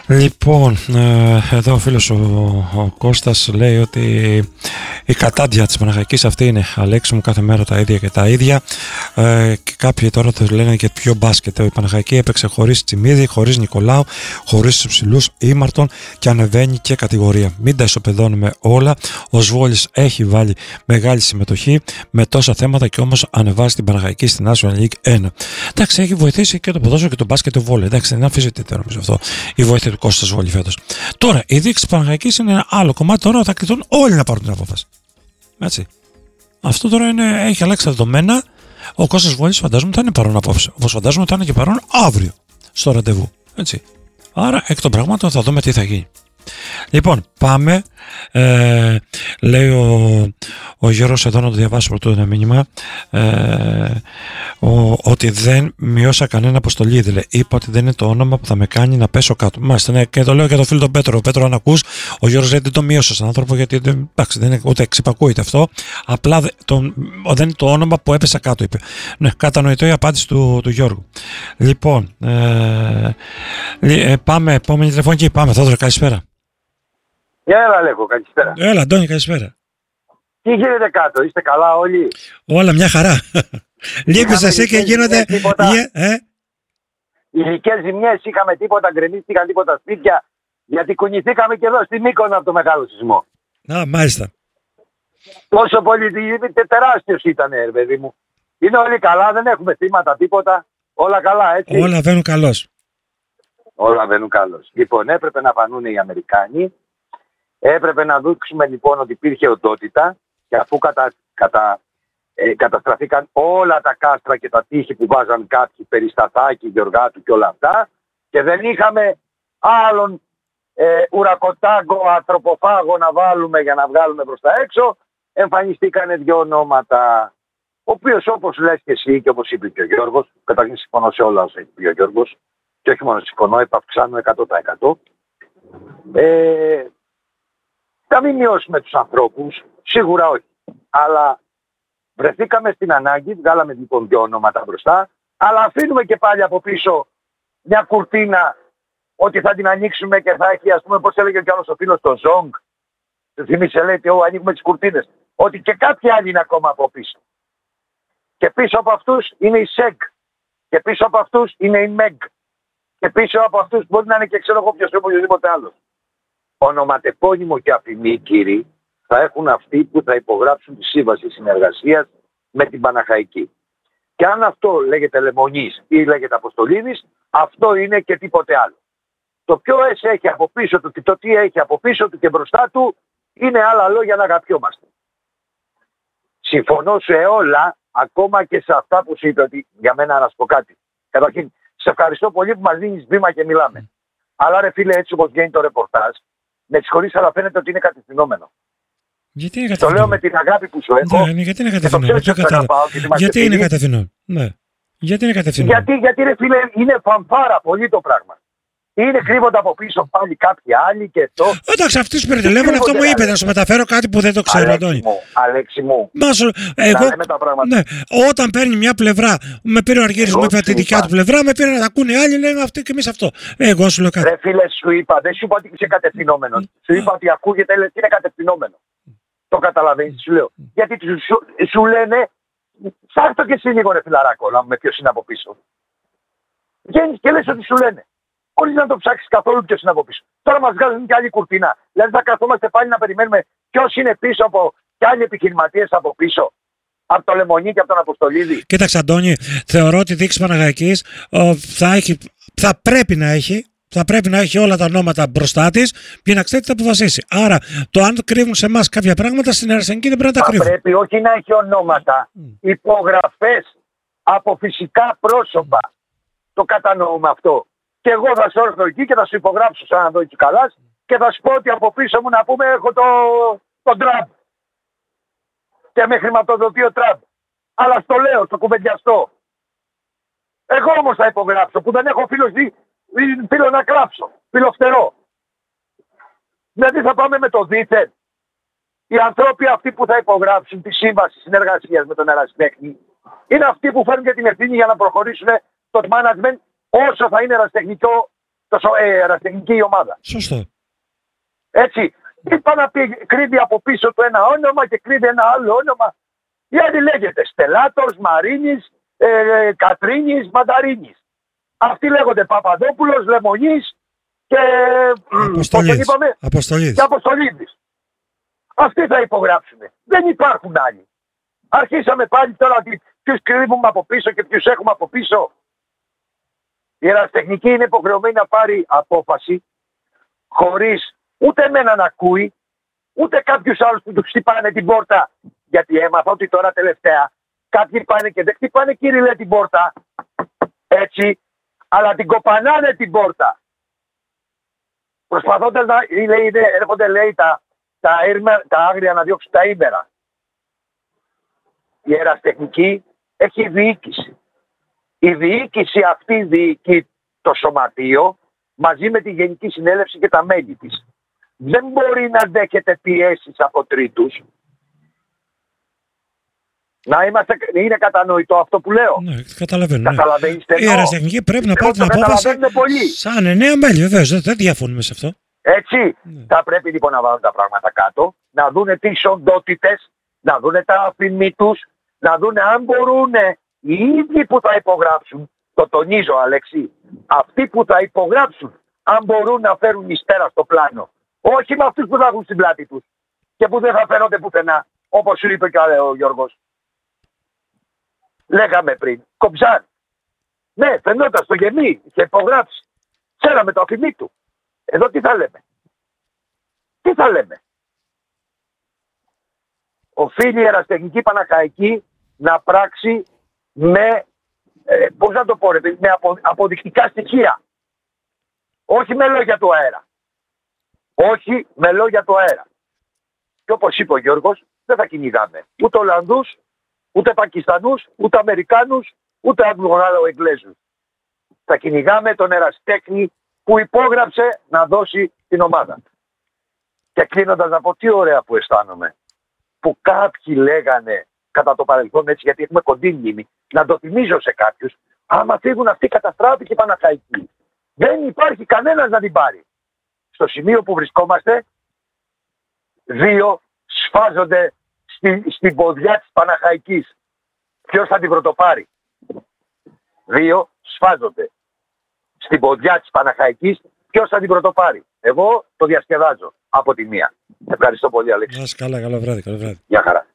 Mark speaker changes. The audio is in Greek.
Speaker 1: Λοιπόν, εδώ ο φίλος ο Κώστας λέει ότι η κατάντια της Παναχαϊκής αυτή είναι Αλέξη μου κάθε μέρα τα ίδια και τα ίδια, και κάποιοι τώρα το λένε και πιο μπάσκετ. Η Παναχαϊκή έπαιξε χωρίς Τσιμίδη, χωρίς Νικολάου, χωρίς τους ψηλούς ήμαρτον και ανεβαίνει και κατηγορία. Μην τα ισοπεδώνουμε όλα. Ο Σβόλης έχει βάλει μεγάλη συμμετοχή με τόσα θέματα και όμως ανεβάζει την Παναχαϊκή στην National League 1. Εντάξει, έχει βοηθήσει και το ποδόσφαιρο και το μπάσκετ και το βόλεϊ. Εντάξει, δεν αμφισβητείται νομίζω αυτό η βοήθεια του Κώστα Σβόλη φέτος. Τώρα, η δίκηση της Παναχαϊκής είναι ένα άλλο κομμάτι. Τώρα θα κληθούν όλοι να πάρουν την απόφαση. Έτσι. Αυτό τώρα έχει αλλάξει τα δεδομένα. Ο Κώστας Βόλης φαντάζομαι θα είναι παρόν απόψε. Όπως φαντάζομαι θα είναι και παρόν αύριο στο ραντεβού. Έτσι. Άρα εκ των πραγμάτων θα δούμε τι θα γίνει. Λοιπόν, πάμε. Λέει ο Γιώργος εδώ, να το διαβάσω πρωτού ένα μήνυμα, ότι δεν μειώσα κανένα αποστολή. Δηλαδή, είπα ότι δεν είναι το όνομα που θα με κάνει να πέσω κάτω. Μάλιστα, ναι, και το λέω για τον φίλο τον Πέτρο. Ο Πέτρο, αν ακούς, ο Γιώργος δεν το μείωσε στον άνθρωπο, γιατί εντάξει, δεν είναι ούτε εξυπακούεται αυτό. Απλά δεν είναι το όνομα που έπεσα κάτω, είπε. Ναι, κατανοητό η απάντηση του Γιώργου. Λοιπόν, πάμε, επόμενη τηλεφωνική. Πάμε, Θόδωρο, καλησπέρα.
Speaker 2: Έλα, Λέκο, καλησπέρα.
Speaker 1: Έλα, Αντώνη, καλησπέρα.
Speaker 2: Τι γίνεται κάτω, είστε καλά όλοι?
Speaker 1: Όλα μια χαρά. Λείπεις εσύ και γίνονται...
Speaker 2: Υλικές ζημιές είχαμε, τίποτα, γκρεμίστηκαν τίποτα σπίτια, γιατί κουνηθήκαμε και εδώ στη Μύκονο από το μεγάλο σεισμό.
Speaker 1: Α, μάλιστα.
Speaker 2: Τόσο πολύ, τεράστιος ήταν, παιδί μου. Είναι όλοι καλά, δεν έχουμε θύματα, τίποτα. Όλα καλά, έτσι.
Speaker 1: Όλα βαίνουν καλώς.
Speaker 2: Όλα βαίνουν καλώς. Λοιπόν, έπρεπε να φανούν οι Αμερικάνοι. Έπρεπε να δείξουμε λοιπόν ότι υπήρχε οντότητα, και αφού καταστραφήκαν όλα τα κάστρα και τα τείχη που βάζαν κάποιοι, Περισταθάκη, Γεωργάτου και όλα αυτά, και δεν είχαμε άλλον ουρακοτάγκο, ανθρωποφάγο να βάλουμε για να βγάλουμε προς τα έξω, εμφανιστήκανε δύο ονόματα, ο οποίος, όπως λες και εσύ και όπως είπε και ο Γιώργος, καταρχήν συμφωνώ σε όλα όσα είπε ο Γιώργος, και όχι μόνο συμφωνώ, επαυξάνω 100%. Θα μην μειώσουμε τους ανθρώπους, σίγουρα όχι. Αλλά βρεθήκαμε στην ανάγκη, βγάλαμε λοιπόν δύο ονόματα μπροστά, αλλά αφήνουμε και πάλι από πίσω μια κουρτίνα ότι θα την ανοίξουμε και θα έχει, ας πούμε, πώς έλεγε κι άλλος ο φίλος το Ζόγκ, του θυμίσε, λέει ότι ανοίγουμε τις κουρτίνες, ότι και κάποιοι άλλοι είναι ακόμα από πίσω. Και πίσω από αυτούς είναι η ΣΕΓ, και πίσω από αυτούς είναι η ΜΕΓ, και πίσω από αυτούς μπορεί να είναι και ξέρω εγώ ποιος ή οποιοδήποτε άλλος. Ονοματεπώνυμο και αφημί, κύριοι, θα έχουν αυτοί που θα υπογράψουν τη σύμβαση συνεργασίας με την Παναχαϊκή. Και αν αυτό λέγεται Λεμονής ή λέγεται Αποστολίδης, αυτό είναι και τίποτε άλλο. Το ποιο έχει από πίσω του και το τι έχει από πίσω του και μπροστά του είναι άλλα λόγια να αγαπιόμαστε. Συμφωνώ σε όλα, ακόμα και σε αυτά που σου είπε, ότι για μένα να σου πω κάτι. Καταρχήν, σε ευχαριστώ πολύ που μας δίνεις βήμα και μιλάμε. Αλλά ρε φίλε, έτσι όπως βγαίνει το ρεπορτάζ, με συγχωρείς, αλλά φαίνεται ότι είναι κατευθυνόμενο.
Speaker 1: Γιατί είναι
Speaker 2: το λέω με την αγάπη που σου έχω.
Speaker 1: Ναι, γιατί είναι κατευθυνόμενο. Γιατί είναι κατευθυνόμενο. Ναι. Γιατί είναι κατευθυνόμενο.
Speaker 2: Γιατί ρε φίλε, είναι φανφάρα πολύ το πράγμα. Είναι κρύβονται από πίσω πάλι κάποιοι άλλοι και το.
Speaker 1: Εντάξει, αυτοί σου περιτελεύουν, αυτό μου είπε. Να σου μεταφέρω κάτι που δεν το ξέρω, Αντώνη.
Speaker 2: Αλέξη μου.
Speaker 1: Εγώ, ναι, όταν παίρνει μια πλευρά, με πήρε ο Αργύρης, μου είπε τη δικιά του πλευρά, με πήρε να τα ακούνε άλλοι, λένε αυτοί και εμείς αυτό. Εγώ σου λέω κάτι.
Speaker 2: Ρε φίλε, σου είπα, δεν σου είπα ότι είσαι κατευθυνόμενο. Σου είπα ότι ακούγεται, λες, είναι κατευθυνόμενο. Το καταλαβαίνεις, σου λέω. Γιατί σου λένε, ψάχτω και εσύ λίγο ρε φιλαράκο, να με ποιος είναι από πίσω. Βγαίνεις και λες ότι σου λένε. Χωρίς να το ψάξεις καθόλου ποιος είναι από πίσω. Τώρα μας βγάζουν και άλλη κουρτίνα. Δηλαδή θα καθόμαστε πάλι να περιμένουμε ποιος είναι πίσω από και άλλοι επιχειρηματίες από πίσω. Από το Λεμονί και από τον Αποστολίδη.
Speaker 1: Κοίταξε, Αντώνη, θεωρώ ότι η δίκηση Παναχαϊκής θα πρέπει να έχει όλα τα ονόματα μπροστά της για να ξέρει τι θα αποφασίσει. Άρα, το αν κρύβουν σε εμάς κάποια πράγματα, στην Αρσενική δεν πρέπει να τα κρύβουν.
Speaker 2: Θα πρέπει όχι να έχει ονόματα, υπογραφές από φυσικά πρόσωπα. Το κατανοούμε αυτό. Και εγώ θα σου έρθω εκεί και θα σου υπογράψω σαν να δω εκεί καλά και θα σου πω ότι από πίσω μου να πούμε έχω τον Τραμπ. Και με χρηματοδοτεί Τραμπ. Αλλά στο λέω, στο κουβεντιαστό. Εγώ όμως θα υπογράψω που δεν έχω φίλο να κλάψω. Φιλοφτερό. Δηλαδή θα πάμε με το δίθεν. Οι άνθρωποι αυτοί που θα υπογράψουν τη σύμβαση συνεργασίας με τον ερασιτέχνη είναι αυτοί που φέρνουν και την ευθύνη για να προχωρήσουν το management όσο θα είναι ερασιτεχνικό ερασιτεχνική ομάδα.
Speaker 1: Σωστό.
Speaker 2: Έτσι. Είπα να πει, κρύβει από πίσω του ένα όνομα και κρύβει ένα άλλο όνομα. Γιατί λέγεται Στελάτος, Μαρίνης, Κατρίνης, Μανταρίνης. Αυτοί λέγονται Παπαδόπουλος, Λεμονής και Αποστολίδης. Αυτοί θα υπογράψουν. Δεν υπάρχουν άλλοι. Αρχίσαμε πάλι τώρα ποιους κρύβουμε από πίσω και ποιους έχουμε από πίσω. Η ερασιτεχνική είναι υποχρεωμένη να πάρει απόφαση χωρίς ούτε εμένα να ακούει, ούτε κάποιους άλλους που του χτυπάνε την πόρτα. Γιατί έμαθα ότι τώρα τελευταία κάποιοι πάνε και δεν χτυπάνε κύριε την πόρτα. Έτσι, αλλά την κοπανάνε την πόρτα. Προσπαθώντας να έρχονται λέει τα άγρια να διώξουν τα ήμερα. Η ερασιτεχνική έχει διοίκηση. Η διοίκηση αυτή διοικεί το σωματείο μαζί με τη Γενική Συνέλευση και τα μέλη της. Δεν μπορεί να δέχεται πιέσεις από τρίτους. Είναι κατανοητό αυτό που λέω.
Speaker 1: Ναι, καταλαβαίνω.
Speaker 2: Ναι.
Speaker 1: Η ερασιτεχνική πρέπει να πάρει την απόφαση σαν 9 μέλη, βεβαίως. Δεν διαφωνούμε σε αυτό.
Speaker 2: Έτσι. Ναι. Θα πρέπει λοιπόν να βάλουν τα πράγματα κάτω, να δούνε τις οντότητες, να δούνε τα αφημί τους, να δούνε αν μπορούν οι ίδιοι που θα υπογράψουν, το τονίζω Αλέξη, αυτοί που θα υπογράψουν, αν μπορούν να φέρουν ύστερα στο πλάνο. Όχι με αυτούς που θα έχουν στην πλάτη τους και που δεν θα φαίνονται πουθενά, όπως σου είπε και ο Γιώργος. Λέγαμε πριν, Κοψάν. Ναι, φαινόταν στο γεμί, είχε υπογράψει. Ξέραμε το αφημί του. Εδώ τι θα λέμε. Τι θα λέμε. Οφείλει η ερασιτεχνική Παναχαϊκή να πράξει με, πώς να το πω ρε, με αποδεικτικά στοιχεία. Όχι με λόγια του αέρα. Όχι με λόγια του αέρα. Και όπως είπε ο Γιώργος, δεν θα κυνηγάμε ούτε Ολλανδούς, ούτε Πακιστανούς, ούτε Αμερικάνους, ούτε Αγγλοεγγλέζους. Θα κυνηγάμε τον ερασιτέχνη που υπόγραψε να δώσει την ομάδα. Και κλείνοντας να πω τι ωραία που αισθάνομαι. Που κάποιοι λέγανε κατά το παρελθόν έτσι, γιατί έχουμε κοντή μνήμη, να το θυμίζω σε κάποιους, άμα φύγουν αυτοί καταστράφηκε η Παναχαϊκή. Δεν υπάρχει κανένας να την πάρει. Στο σημείο που βρισκόμαστε, δύο σφάζονται στην ποδιά της Παναχαϊκής. Ποιος θα την πρωτοπάρει. Δύο σφάζονται στην ποδιά της Παναχαϊκής. Ποιος θα την πρωτοπάρει. Εγώ το διασκεδάζω από τη μία. Ευχαριστώ πολύ Αλέξη.
Speaker 1: Καλά, καλό βράδυ.
Speaker 2: Γεια χαρά.